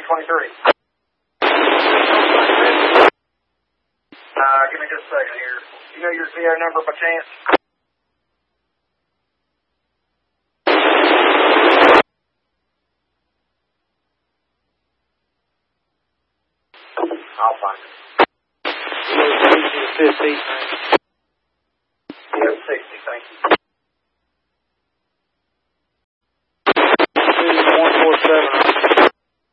23. Give me just a second here. You know your CO number by chance? I'll find it. 15.